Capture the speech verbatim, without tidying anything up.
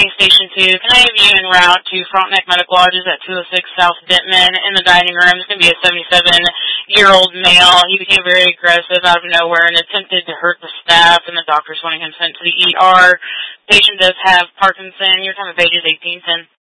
morning, Station two. Can I have you en route to Frontenac Medical Lodges at two oh six South Denman? In the dining room is going to be a seventy-seven-year-old male. He became very aggressive out of nowhere and attempted to hurt the staff, and the doctor's wanting him sent to the E R. Patient does have Parkinson. Your time of age is eighteen ten.